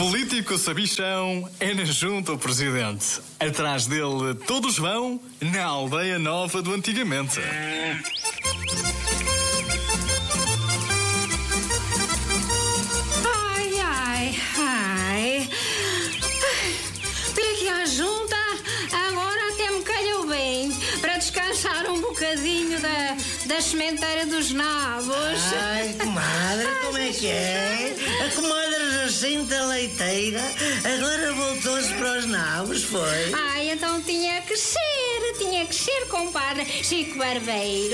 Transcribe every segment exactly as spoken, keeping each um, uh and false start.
Político sabichão é na junta o presidente. Atrás dele todos vão na aldeia nova do antigamente. Ai, ai, ai. Vim aqui à junta, agora até me calhou bem, para descansar um bocadinho da, da sementeira dos nabos. Ai, comadre, como é que é? A comadre Jacinta Leiteira agora voltou-se para os nabos, foi? Ai, então tinha que ser, tinha que ser, compadre Chico Barbeiro.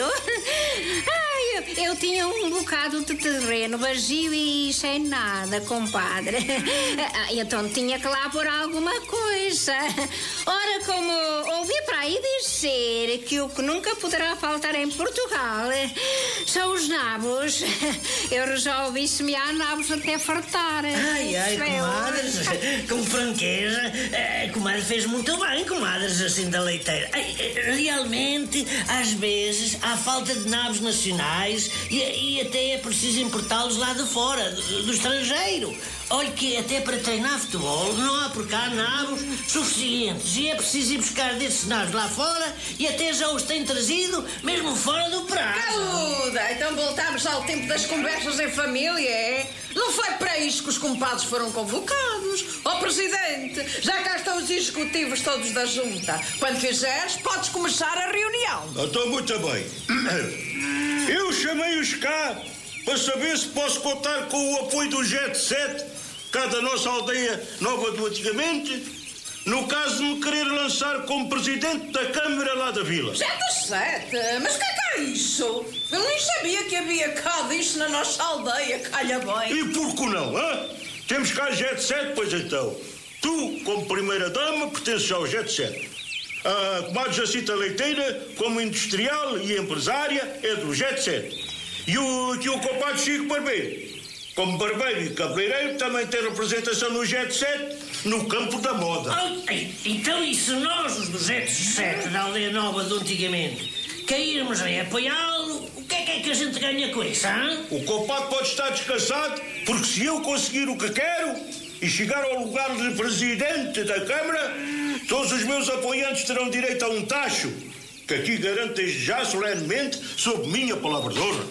Ai, eu, eu tinha um bocado de terreno vazio e sem nada, compadre. Então tinha que lá pôr alguma coisa. Ora, como ouvi para aí dizer que o que nunca poderá faltar em Portugal são os nabos, eu resolvi semear nabos até fartar. Ai, ai, comadre, com franqueza, a comadre fez muito bem, comadre Jacinta Leiteira. Ai, realmente, às vezes, há falta de nabos nacionais e, e até é preciso importá-los lá de fora, do, do estrangeiro. Olha que até para treinar futebol não há por cá nabos suficientes e é preciso ir buscar desses nabos lá fora e até já os têm trazido mesmo fora do prazo. Caluda, então voltámos ao tempo das conversas em família, é? Não foi para isso que os compadres foram convocados. Ó Presidente, já cá estão os executivos todos da junta. Quando quiseres, podes começar a reunião. Estou muito bem. Eu chamei-os cá para saber se posso contar com o apoio do Jet Set, cá da nossa aldeia nova do antigamente, no caso de me querer lançar como presidente da Câmara lá da vila. Jet Set? Mas o que é que é isso? Eu nem sabia que havia cá disso na nossa aldeia, calha bem. E por que não, hã? Temos cá Jet Set, pois então. Tu, como primeira-dama, pertences ao Jet Set. A comadre Jacinta Leiteira, como industrial e empresária, é do Jet Set. E o, e o compadre Chico Barbeiro, como barbeiro e cabeleireiro, também tem representação no Jet Set, no campo da moda. Ai, então e se nós, os do Jet Set da aldeia nova do antigamente, cairmos em apoiá-lo, o que é que é que a gente ganha com isso, hein? O compadre pode estar descansado, porque se eu conseguir o que quero e chegar ao lugar de presidente da Câmara, todos os meus apoiantes terão direito a um tacho, que aqui garanto desde já solenemente, sob minha palavra de honra.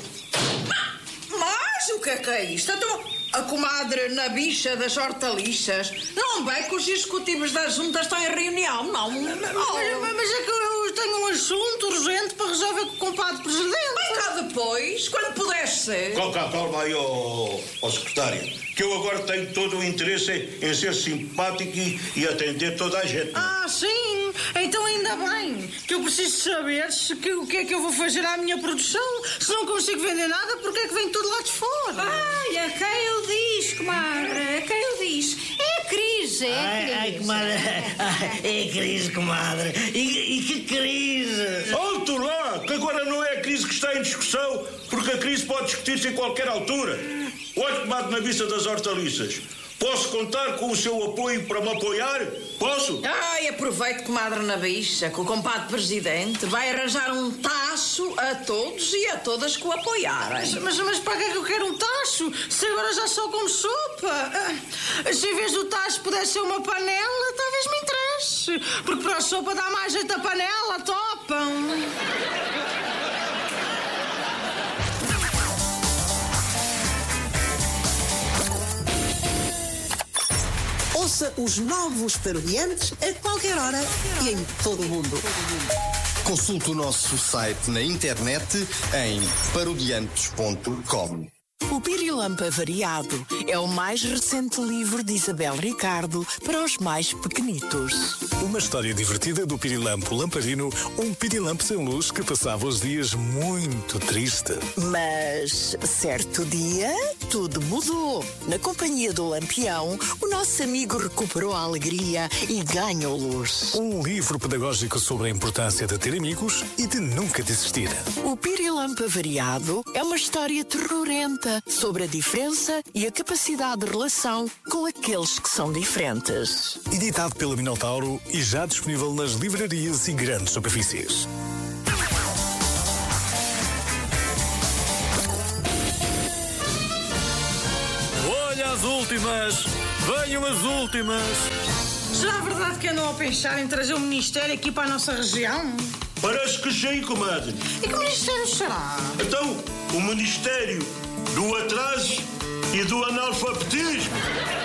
Mas o que é que é isto? Então, a comadre na bicha das hortaliças não vê que os executivos da junta estão em reunião, não? Mas, mas, mas é que eu tenho um assunto urgente para resolver com o compadre presidente. Vem cá depois, quando puder ser. Calma, calma aí, ó, ó secretário, que eu agora tenho todo o interesse em, em ser simpático e, e atender toda a gente. Ah, sim? Então ainda bem, que eu preciso saber se, que, o que é que eu vou fazer à minha produção. Se não consigo vender nada, porque é que vem tudo lá de fora? Ai, a quem eu diz, comadre, a quem eu diz? É a crise, é a Ai, crise. ai, comadre, ai, é crise, comadre. E, e que crise! Alto lá, que agora não é a crise que está em discussão, porque a crise pode discutir-se em qualquer altura. Olha, comadre na vista das hortaliças. Posso contar com o seu apoio para me apoiar? Posso? Ai, aproveito, comadre na bicha, que o compadre presidente vai arranjar um tacho a todos e a todas que o apoiarem. Mas, mas, mas para que é que eu quero um tacho? Se agora já só como sopa. Ah, se em vez do tacho pudesse ser uma panela, talvez me interesse. Porque para a sopa dá mais jeito a panela, topam. Ouça os novos parodiantes a qualquer hora e em todo o mundo. Consulte o nosso site na internet em parodiantes ponto com. O Pirilampo Variado é o mais recente livro de Isabel Ricardo para os mais pequenitos. Uma história divertida do Pirilampo Lamparino, um pirilampo sem luz que passava os dias muito triste. Mas, certo dia, tudo mudou. Na companhia do Lampião, o nosso amigo recuperou a alegria e ganhou luz. Um livro pedagógico sobre a importância de ter amigos e de nunca desistir. O Pirilampo Variado é uma história terrorenta sobre a diferença e a capacidade de relação com aqueles que são diferentes. Editado pela Minotauro e já disponível nas livrarias e grandes superfícies. Olha as últimas Venham as últimas. Será verdade que andam a pensar em trazer o Ministério aqui para a nossa região? Parece que sim, comadre. E que Ministério será? Então, o Ministério do Atraso e do Analfabetismo.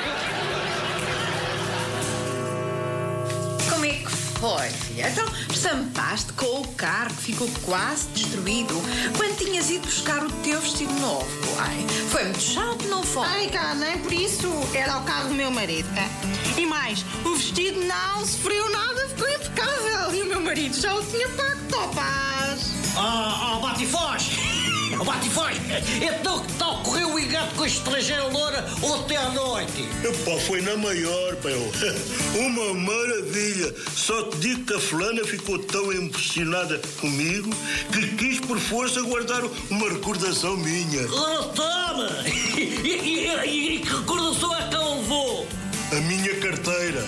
Como é que foi, filha? Então, estampaste com o carro que ficou quase destruído quando tinhas ido buscar o teu vestido novo. Ai, foi muito chato, não foi? Ai, cá, nem por isso. Era o carro do meu marido. E mais, o vestido não sofreu nada, ficou impecável. E o meu marido já o tinha pago, topaz. Oh, oh, Batifoz! Oh, Batifoz! Então que tal correu o engano com a estrangeira loura ontem à noite? Epá, foi na maior, meu. Uma maravilha. Só te digo que a fulana ficou tão impressionada comigo que quis por força guardar uma recordação minha. Oh, toma! E, e, e, e que recordação é que ela levou? A minha carteira.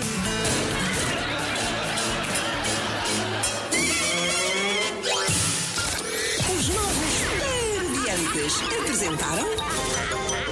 Os novos Parodiantes apresentaram